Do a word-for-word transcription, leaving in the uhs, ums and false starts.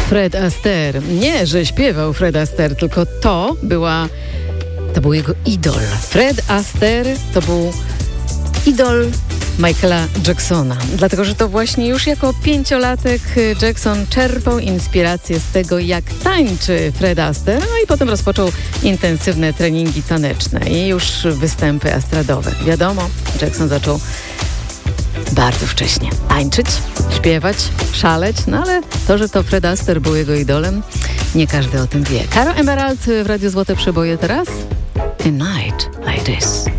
Fred Astaire. Nie, że śpiewał Fred Astaire, tylko to była, to był jego idol. Fred Astaire to był idol Michaela Jacksona, dlatego że to właśnie już jako pięciolatek Jackson czerpał inspirację z tego, jak tańczy Fred Astaire, no i potem rozpoczął intensywne treningi taneczne i już występy estradowe. Wiadomo, Jackson zaczął bardzo wcześnie tańczyć, śpiewać, szaleć, no ale to, że to Fred Astaire był jego idolem, nie każdy o tym wie. Caro Emerald w Radiu Złote Przeboje teraz. A night like this.